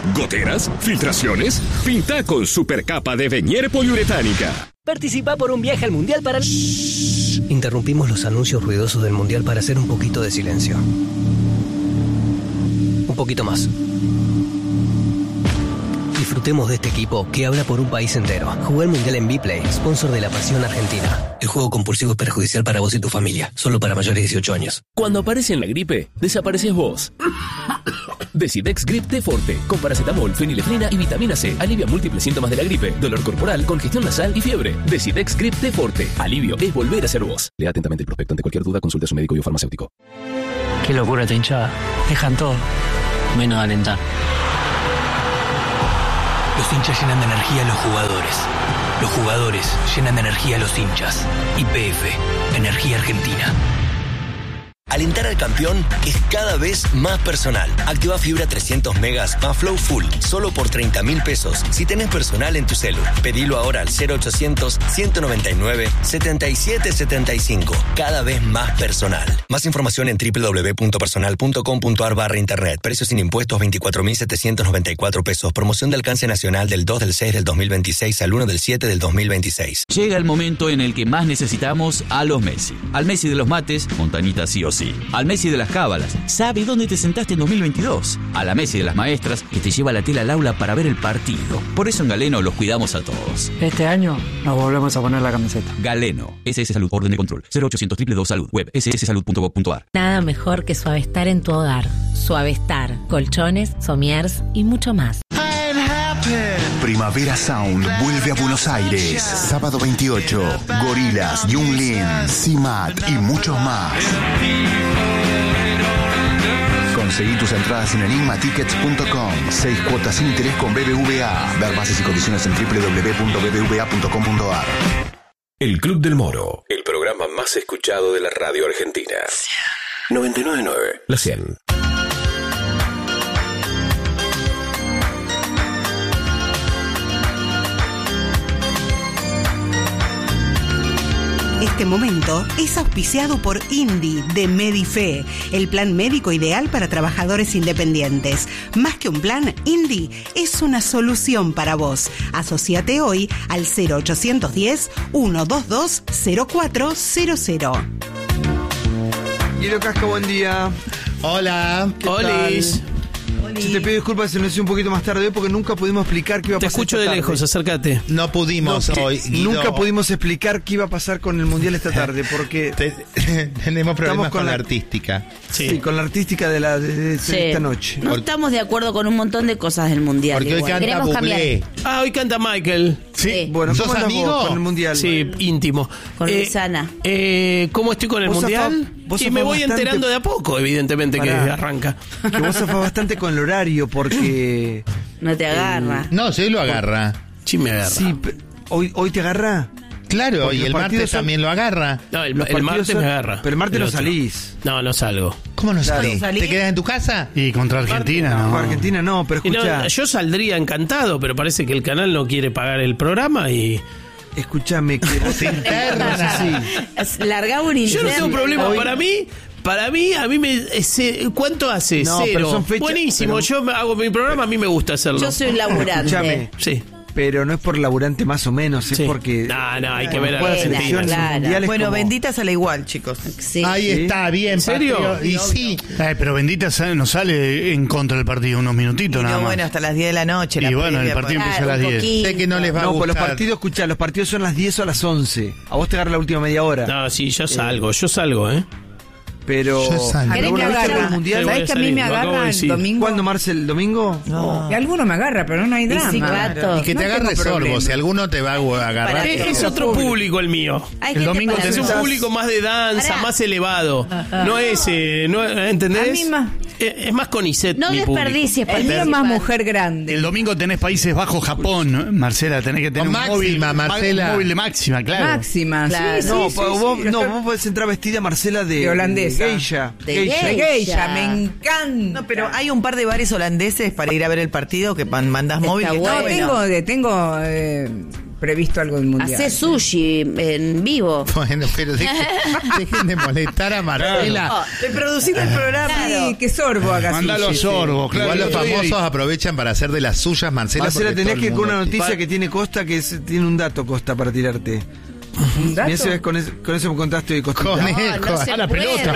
¿Goteras? ¿Filtraciones? Pinta con supercapa de Venier poliuretánica. Participa por un viaje al Mundial para... Interrumpimos los anuncios ruidosos del Mundial para hacer un poquito de silencio. Un poquito más. Disfrutemos de este equipo que habla por un país entero. Jugué el Mundial en Bplay, sponsor de la Pasión Argentina. El juego compulsivo es perjudicial para vos y tu familia. Solo para mayores de 18 años. Cuando aparece en la gripe, desapareces vos. Decidex Grip T Forte, con paracetamol, fenilefrina y vitamina C. Alivia múltiples síntomas de la gripe, dolor corporal, congestión nasal y fiebre. Decidex Grip T Forte. Alivio es volver a ser vos. Lea atentamente el prospecto. Ante cualquier duda, consulte a su médico y o farmacéutico. Qué locura esta hinchada. Dejan todo, menos alentar. Los hinchas llenan de energía a los jugadores. Los jugadores llenan de energía a los hinchas. YPF, Energía Argentina. Alentar al campeón es cada vez más personal. Activa fibra 300 megas más Flow Full, solo por 30.000 pesos. Si tenés personal en tu celu, pedilo ahora al 0800-199-7775. Cada vez más personal. Más información en www.personal.com.ar/internet. Precios sin impuestos 24.794 pesos. Promoción de alcance nacional del 2 del 6 del 2026 al 1 del 7 del 2026. Llega el momento en el que más necesitamos a los Messi. Al Messi de los mates, Montañita sí o sí. Al Messi de las cábalas, sabe dónde te sentaste en 2022. A la Messi de las maestras, que te lleva la tela al aula para ver el partido. Por eso en Galeno los cuidamos a todos. Este año nos volvemos a poner la camiseta. Galeno, SS Salud, orden de control, 0800 222 Salud, web sssalud.gov.ar. Nada mejor que Suavestar en tu hogar. Suavestar, colchones, somiers y mucho más. Primavera Sound vuelve a Buenos Aires. Sábado 28. Gorillaz, Yung Lean, CIMAT y muchos más. Conseguí tus entradas en enigmatickets.com. 6 cuotas sin interés con BBVA. Ver bases y condiciones en www.bbva.com.ar. El Club del Moro, el programa más escuchado de la radio argentina. 99.9, la 100. Este momento es auspiciado por INDI de Medife, el plan médico ideal para trabajadores independientes. Más que un plan, INDI es una solución para vos. Asociate hoy al 0810-122-0400. Guido Casca, buen día. Hola. Olis. Si te pido disculpas si nos hice un poquito más tarde porque nunca pudimos explicar qué iba a pasar. Te escucho de lejos, acércate. No pudimos hoy, Guido. Nunca pudimos explicar qué iba a pasar con el Mundial esta tarde porque tenemos problemas con la artística. Sí, con la artística de esta noche. No estamos de acuerdo con un montón de cosas del Mundial. Porque hoy canta Bublé. Hoy canta Michael. Sí. Bueno, ¿sos amigo con el Mundial? Sí, íntimo. Con Luisana. ¿Cómo estoy con el Mundial? Y me voy enterando de a poco, evidentemente, que arranca. Que vos zafás bastante con el horario porque... No te agarra. No, sí lo agarra. Sí me agarra. Sí, ¿hoy te agarra? Claro, porque y el martes también lo agarra. No, el martes me agarra. Pero el martes no salís. No salgo. ¿Cómo no salís? ¿Te quedas en tu casa? Y contra Argentina, no. Contra Argentina no, pero escuchá. Yo saldría encantado, pero parece que el canal no quiere pagar el programa y... Escúchame, que vos internas así. Largá un Yo no tengo problema. Para mí, a mí me... ¿Cuánto hace? No, 0. Buenísimo, pero... yo hago mi programa, a mí me gusta hacerlo. Yo soy un laburante. Escúchame. Sí. Pero no es por laburante más o menos, es porque... No, hay que ver a las elecciones mundiales. Bueno, como... Bendita sale igual, chicos. Sí. Ahí está, bien. ¿En serio? Y sí. Pero Bendita no sale en contra del partido unos minutitos nada más. Bueno, hasta las 10 de la noche. Y bueno, el partido empieza a las 10. Sé que no les va a gustar. No, pues los partidos son a las 10 o a las 11. A vos te agarra la última media hora. No, sí, yo salgo, Pero ¿Querés que agarra? ¿Sabés que a mí me agarra el domingo? ¿Cuándo, Marcel? ¿El domingo? No. Y alguno me agarra, pero no hay drama. Sí, claro. Y que te agarre sorbo, si alguno te va a agarrar. Es otro público el mío. El domingo es un público más de danza, más elevado. No es, ¿entendés? Es más CONICET. No desperdicies. El mío es más mujer grande. El domingo tenés Países Bajos, Japón, Marcela, tenés que tener un móvil de máxima, claro. Máxima, claro. Vos podés entrar vestida, Marcela, de holandesa. De geisha, me encanta. No, pero hay un par de bares holandeses para ir a ver el partido que mandás móvil. Bueno. Tengo previsto algo del mundial. Hacé sushi en vivo. Bueno, pero dejen de molestar a Marcela. Te produciste el programa. Sí, que sorbo acá. Mandalo sorbo, claro. Igual los famosos aprovechan para hacer de las suyas, Marcela. Marcela, tenés que ir con una noticia que tiene Costa, tiene un dato Costa para tirarte. ¿Un dato? Mirá, con eso me contaste hoy, Costa. A la pelota.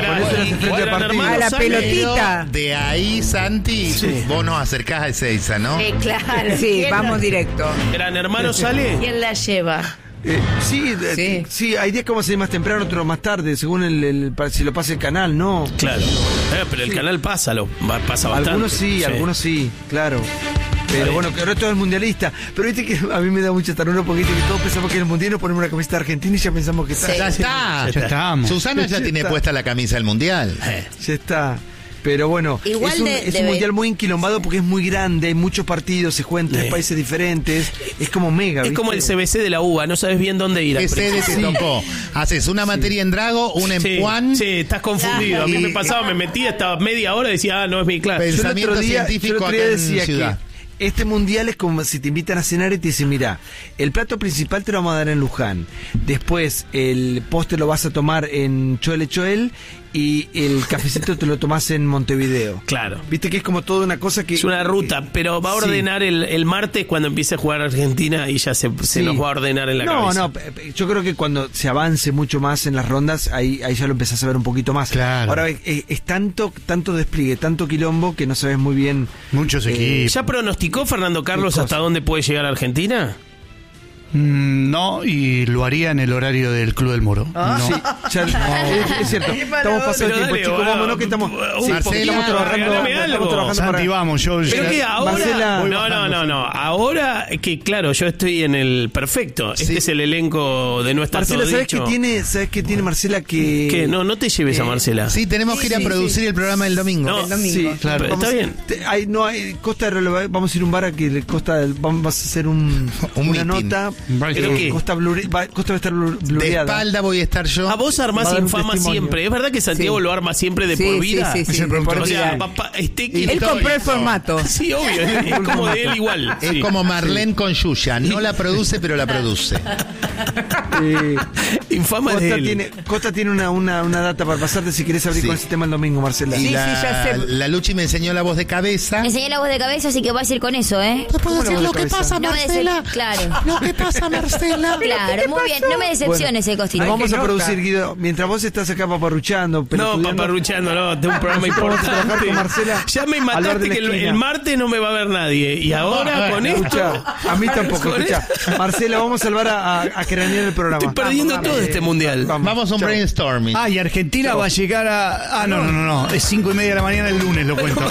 A la pelotita. De ahí, Santi, vos nos acercás a Ezeiza, ¿no? Claro. Sí, vamos directo. ¿Gran Hermano sale? ¿Quién la lleva? Sí, hay días que vamos a ir más temprano, otros más tarde, según si lo pasa el canal, ¿no? Claro. Pero el canal pasa bastante. Algunos sí, claro. Pero bueno, que el resto es mundialista. Pero viste que a mí me da mucha ternura porque viste que todos pensamos que en el mundial nos ponemos una camiseta argentina y ya pensamos que está. Ya estamos. Susana ya tiene puesta la camisa del mundial. Ya está. Pero bueno, igual es un mundial muy enquilombado porque es muy grande, hay muchos partidos, se juegan en 3 países diferentes, es como mega. Es ¿viste? como el CBC de la UBA, no sabes bien dónde ir. ¿Qué sede te tocó? Haces una materia en Drago, una en Puan. Sí, estás confundido. A mí me pasaba, me metía, estaba media hora y decía, no es mi clase. Pensamiento científico acá en Ciudad. Este mundial es como si te invitan a cenar y te dicen, mira, el plato principal te lo vamos a dar en Luján, después el postre lo vas a tomar en Choel y el cafecito te lo tomás en Montevideo. Claro. Viste que es como toda una cosa que... Es una ruta, pero va a ordenar el martes cuando empiece a jugar Argentina y ya se nos va a ordenar en la cabeza. No, yo creo que cuando se avance mucho más en las rondas, ahí ya lo empezás a ver un poquito más. Claro. Ahora es tanto despliegue, tanto quilombo que no sabes muy bien... Muchos equipos. ¿Ya pronosticó Fernando Carlos hasta dónde puede llegar Argentina? No, y lo haría en el horario del Club del Moro. Sí, es cierto. Estamos pasando el tiempo, chicos. Vámonos que estamos. Marcela, trabajando. Santi, vamos, yo. Pero que ahora. Marcela, no. Ahora que, claro, yo estoy en el perfecto. Este es el elenco de nuestra. Marcela, ¿sabes qué tiene Marcela? Que no te lleves a Marcela. Sí, tenemos que ir a producir el programa del domingo. No, el domingo. Sí, claro. Está bien. Costa, vamos a ir a un bar a que Costa, vamos a hacer una nota. ¿Pero qué? Costa va a estar blureada. De espalda voy a estar yo. A vos armás infama siempre. ¿Es verdad que Santiago lo arma siempre de por vida? Sí, es el productor. O sea, él compró el formato. Sí, obvio. Es como de él igual. Es como Marlene con Yuya. No la produce, pero la produce. Infama de él. Costa tiene una data para pasarte si querés abrir con el sistema el domingo, Marcela. Y la Luchi me enseñó la voz de cabeza. Me enseñé la voz de cabeza, así que voy a ir con eso, ¿eh? ¿Te puedo decir lo que pasa, Marcela? Claro. Lo que pasa, Marcela. Claro, muy bien. No me decepciones, Costito. Vamos a producir, Guido. Mientras vos estás acá paparruchando. No, paparruchando, no. Tengo un programa importante. Con Marcela, ya me mataste que el martes no me va a ver nadie. Y ahora con esto. A mí tampoco. Escuchá. Marcela, vamos a salvar a cranear el programa. Estoy perdiendo todo este mundial. Vamos a un brainstorming. Y Argentina va a llegar a. No. Es 5:30 de la mañana el lunes, lo cuento.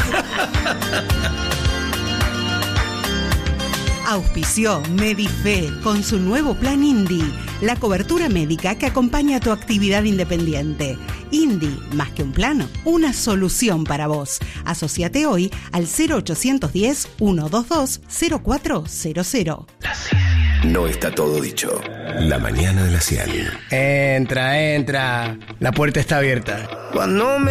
Auspició Medife con su nuevo plan Indy, la cobertura médica que acompaña a tu actividad independiente. Indy, más que un plan, una solución para vos. Asociate hoy al 0810-122-0400. No está todo dicho. La mañana de la Cian. Entra. La puerta está abierta. Cuando me